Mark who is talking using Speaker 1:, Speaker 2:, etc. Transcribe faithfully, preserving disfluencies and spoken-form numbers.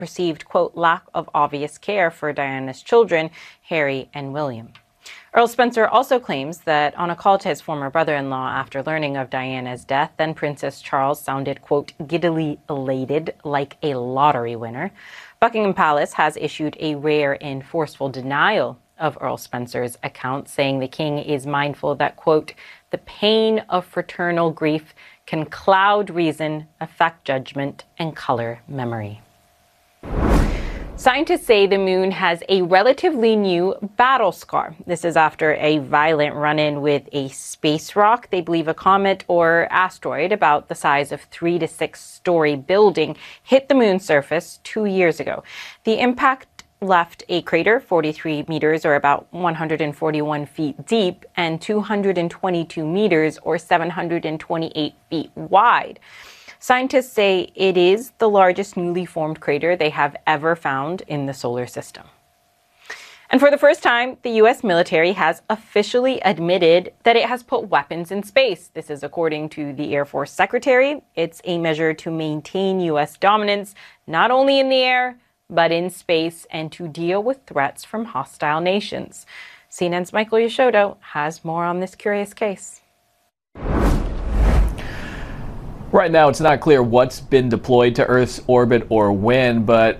Speaker 1: perceived, quote, lack of obvious care for Diana's children, Harry and William. Earl Spencer also claims that on a call to his former brother-in-law after learning of Diana's death, then Princess Charles sounded, quote, giddily elated like a lottery winner. Buckingham Palace has issued a rare and forceful denial of Earl Spencer's account, saying the king is mindful that, quote, the pain of fraternal grief can cloud reason, affect judgment, and color memory. Scientists say the moon has a relatively new battle scar. This is after a violent run-in with a space rock. They believe a comet or asteroid about the size of three to six story building hit the moon's surface two years ago. The impact left a crater forty-three meters or about one hundred forty-one feet deep and two hundred twenty-two meters or seven hundred twenty-eight feet wide. Scientists say it is the largest newly formed crater they have ever found in the solar system. And for the first time, the U S military has officially admitted that it has put weapons in space. This is according to the Air Force Secretary. It's a measure to maintain U S dominance, not only in the air, but in space, and to deal with threats from hostile nations. C N N's Michael Yashodo has more on this curious case.
Speaker 2: Right now, it's not clear what's been deployed to Earth's orbit or when, but